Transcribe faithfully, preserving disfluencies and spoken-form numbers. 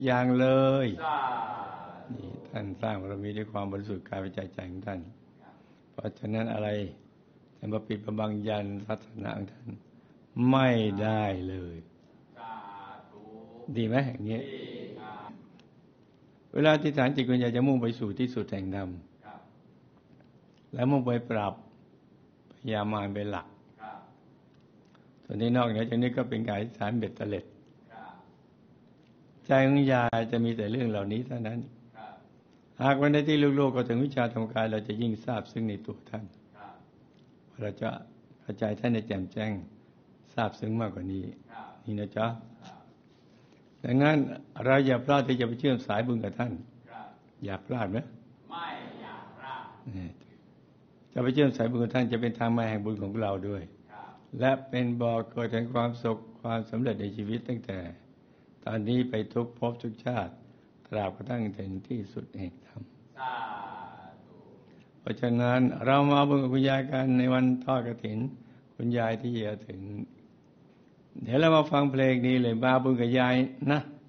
อย่างเลยนี่ท่านสร้างบารมีด้วยความบริสุทธิ์กายวิจัยใจของท่านเพราะฉะนั้นอะไรจะมาปิดประบังยันทัศนะของท่านไม่ได้เลยดีไหมอย่างนี้เวลาที่ฐานจิตวิญญาณจะมุ่งไปสู่ที่สุดแห่งธรรมและมุ่งไปปรับพยามารเป็นหลักส่วนที่นอกเหนือจากนี้ก็เป็นการอธิษฐานเบ็ดเตล็ดใจของยายจะมีแต่เรื่องเหล่านี้เท่านั้นหากวันใดที่ลูกๆก็ถึงวิชาธรรมกายเราจะยิ่งทราบซึ่งในตัวท่านเราจะเข้าใจท่านในแจ่มแจ้งทราบซึ้งมากกว่านี้นี่นะจ๊ะดังนั้นเราอย่าพลาดที่จะไปเชื่อมสายบุญกับท่านอยากพลาดไหมไม่อยากพลาดจะไปเชื่อมสายบุญกับท่านจะเป็นทางมาแห่งบุญของเราด้วยและเป็นบ่อเกิดแห่งความสุขความสำเร็จในชีวิตตั้งแต่ตอนนี้ไปทุกภพทุกชาติตราบกระทั่งถึงที่สุดแห่งธรรมเพราะฉะนั้นเรามาบุญกับคุณยายกันในวันทอดกฐินคุณยายที่จะถึงเดี๋ยวเรามาฟังเพลงนี้เลยมาบุญกับยายนะ